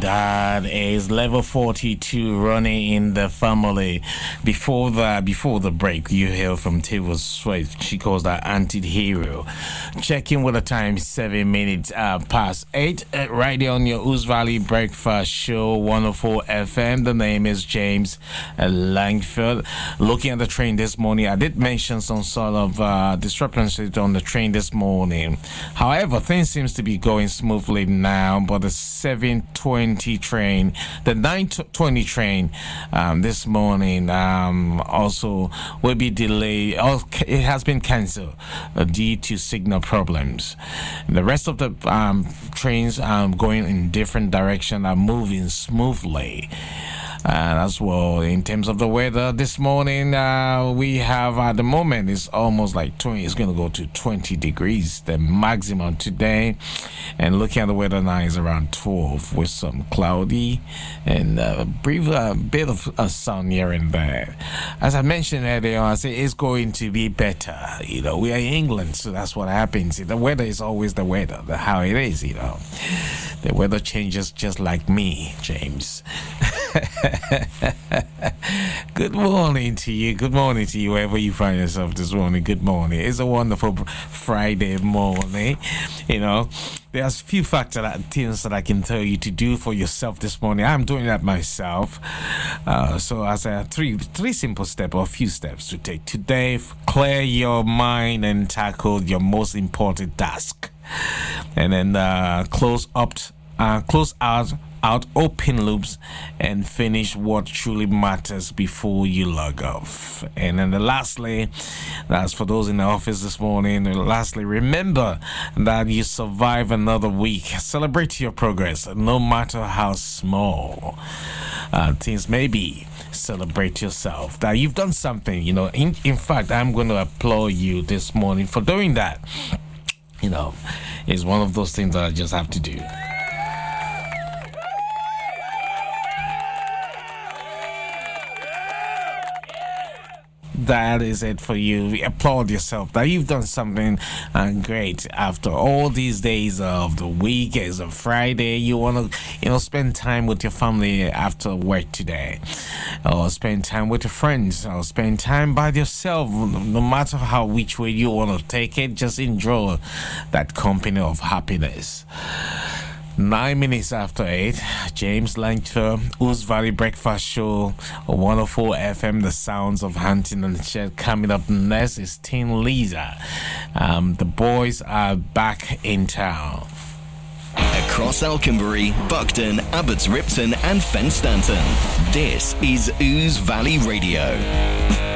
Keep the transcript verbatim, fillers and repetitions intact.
That is level forty-two running in the family. Before the before the break, you hear from Taylor Swift. She calls that anti-hero. Checking with the time, seven minutes uh, past eight. Uh, right here on your Ouse Valley Breakfast Show, one oh four F M. The name is James uh, Langford. Looking at the train this morning, I did mention some sort of uh, discrepancy on the train this morning. However, things seems to be going smoothly now. But the seven twenty train, the nine twenty train um, this morning um, also will be delayed. It has been cancelled uh, due to signal problems. The rest of the um, trains um, going in different direction are moving smoothly. And as well, in terms of the weather this morning, uh, we have at the moment it's almost like twenty. It's going to go to twenty degrees, the maximum today. And looking at the weather now is around twelve with some cloudy and a brief uh, bit of uh, sun here and there. As I mentioned earlier, I say it's going to be better. You know, we are in England, so that's what happens. The weather is always the weather, the how it is. You know, the weather changes just like me, James. Good morning to you. Good morning to you, wherever you find yourself this morning. Good morning. It's a wonderful Friday morning. You know, there's a few factors, that things that I can tell you to do for yourself this morning. I'm doing that myself. Uh, so, as a three three simple steps or a few steps to take today, clear your mind and tackle your most important task, and then uh, close up, uh, close out. out open loops and finish what truly matters before you log off. And then the lastly, that's for those in the office this morning, lastly, remember that you survive another week. Celebrate your progress, no matter how small uh, things may be. Celebrate yourself, that you've done something. You know, in, in fact, I'm going to applaud you this morning for doing that. You know, it's one of those things that I just have to do. That is it for you. Applaud yourself that you've done something uh, great after all these days of the week. It's a Friday. You want to, you know, spend time with your family after work today, or spend time with your friends, or spend time by yourself. No matter how which way you want to take it, just enjoy that company of happiness. Nine minutes after eight, James Langford, Ouse Valley Breakfast Show, one oh four F M, the sounds of hunting and shed. Coming up next is Teen Lisa. Um, the boys are back in town. Across Alconbury, Buckton, Abbots Ripton and Fenstanton, this is Ouse Valley Radio.